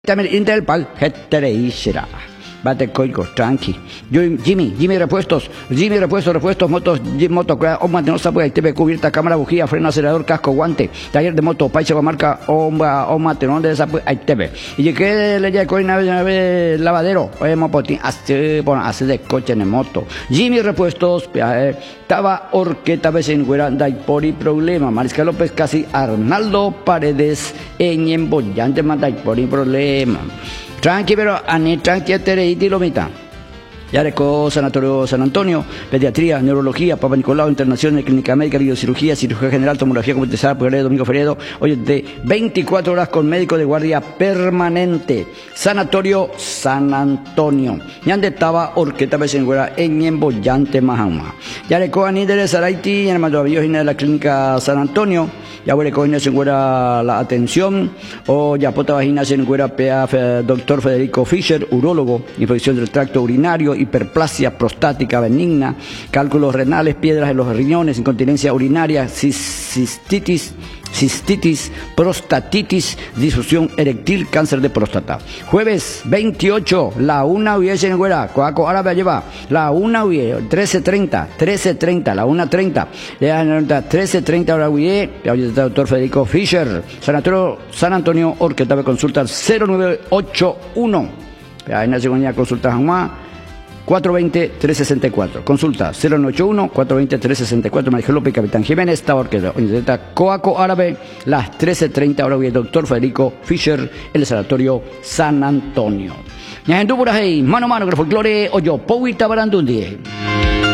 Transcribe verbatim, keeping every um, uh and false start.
También Intel Pal, Hetereishera. Bate código, tranqui. Yo, Jimmy, Jimmy Repuestos, Jimmy Repuestos, Repuestos, Motos, Jimmy Moto, Oma de no sabe, T V cubierta, cámara, bujía, freno, acelerador, casco, guante, taller de moto, paicha, marca, Oma, Oma, tenón de esa, T V. Y llegué, le llegué con una vez, lavadero, oye, mopotín, hace, bueno, hace de coche en moto. Jimmy Repuestos, estaba orqueta, vez en güera, Daipori, problema, Mariscal López, casi, Arnaldo Paredes, en embollante, más Daipori, problema. Tranqui, pero ane tranqui tereiti lo mitad. Yareco, Sanatorio San Antonio, Pediatría, Neurología, Papa Nicolau, Internacional, Clínica Médica, Biocirugía, Cirugía General, Tomografía Computarizada, Puebla, Domingo Feriado, hoy de veinticuatro horas con médico de guardia permanente. Sanatorio San Antonio. Yande estaba orqueta Besengüera en embollante Mahama. Yareco, Anidere Saraiti, en el Matovillo de la Clínica San Antonio. Ya huele coña se encuera la atención, o ya pota vagina se encuera P A doctor Federico Fischer, urólogo, infección del tracto urinario, hiperplasia prostática benigna, cálculos renales, piedras en los riñones, incontinencia urinaria, cistitis, cistitis, prostatitis, disfunción eréctil, cáncer de próstata. Jueves veintiocho, la una hubiese en güera, coaco árabe lleva, la una hubiese, trece treinta, trece treinta, la una treinta, trece treinta hora hubiese, doctor Federico Fischer, Sanatorio San Antonio, Orqueta de consulta cero nueve ocho uno, ahí en la segunda consulta jamás, cuatro veinte, tres sesenta y cuatro. Consulta cero nueve ocho uno, cuatro veinte, tres sesenta y cuatro. María López, Capitán Jiménez, esta orquesta. Coaco Árabe, las trece treinta horas. El doctor Federico Fischer, el Sanatorio San Antonio. Ñajendu por ahí, mano a mano, que el folclore, oyo, Powita Barandundi.